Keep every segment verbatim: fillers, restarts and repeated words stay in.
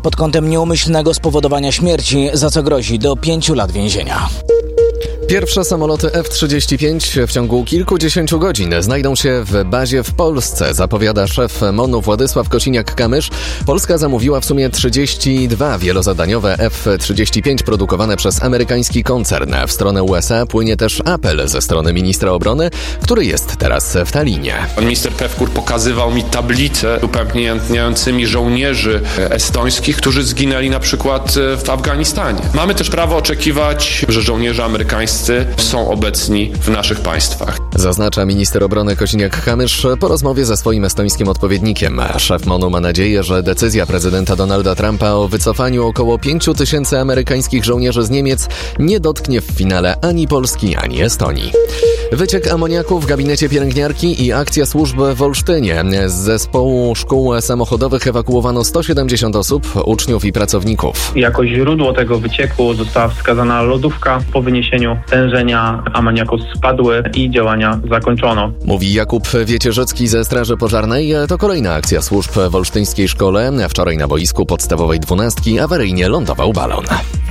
pod kątem nieumyślnego spowodowania śmierci, za co grozi do pięciu lat więzienia. Pierwsze samoloty F trzydzieści pięć w ciągu kilkudziesięciu godzin znajdą się w bazie w Polsce, zapowiada szef MON-u Władysław Kosiniak-Kamysz. Polska zamówiła w sumie trzydzieści dwa wielozadaniowe F trzydzieści pięć produkowane przez amerykański koncern. W stronę U S A płynie też apel ze strony ministra obrony, który jest teraz w Tallinie. Pan minister Pewkur pokazywał mi tablicę upamiętniającymi żołnierzy estońskich, którzy zginęli na przykład w Afganistanie. Mamy też prawo oczekiwać, że żołnierze amerykańscy są obecni w naszych państwach. Zaznacza minister obrony Kosiniak-Kamysz po rozmowie ze swoim estońskim odpowiednikiem. Szef MON-u ma nadzieję, że decyzja prezydenta Donalda Trumpa o wycofaniu około pięciu tysięcy amerykańskich żołnierzy z Niemiec nie dotknie w finale ani Polski, ani Estonii. Wyciek amoniaku w gabinecie pielęgniarki i akcja służb w Olsztynie. Z zespołu szkół samochodowych ewakuowano sto siedemdziesiąt osób, uczniów i pracowników. Jako źródło tego wycieku została wskazana lodówka. Po wyniesieniu stężenia amoniaku spadły i działania zakończono. Mówi Jakub Wiecierzycki ze Straży Pożarnej. To kolejna akcja służb w olsztyńskiej szkole. Wczoraj na boisku podstawowej dwunastki awaryjnie lądował balon.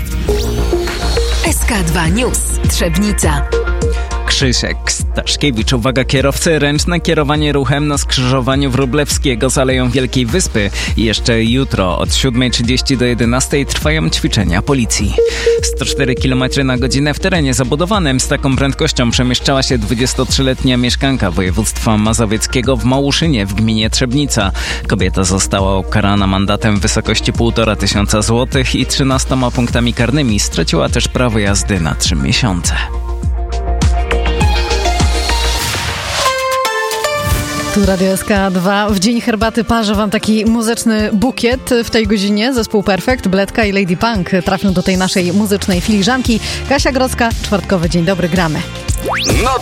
S K dwa News. Trzebnica. Krzysiek Staszkiewicz. Uwaga kierowcy, ręczne kierowanie ruchem na skrzyżowaniu Wróblewskiego z Aleją Wielkiej Wyspy. Jeszcze jutro od siódmej trzydzieści do jedenastej trwają ćwiczenia policji. sto cztery kilometry na godzinę w terenie zabudowanym. Z taką prędkością przemieszczała się dwudziestotrzyletnia mieszkanka województwa mazowieckiego w Małuszynie w gminie Trzebnica. Kobieta została ukarana mandatem w wysokości półtora tysiąca złotych i trzynastoma punktami karnymi. Straciła też prawo jazdy na trzy miesiące. Tu Radio S K dwa. W Dzień Herbaty parzę wam taki muzyczny bukiet. W tej godzinie zespół Perfect, Bledka i Lady Punk trafią do tej naszej muzycznej filiżanki. Kasia Grodzka, czwartkowy Dzień Dobry, gramy. Noc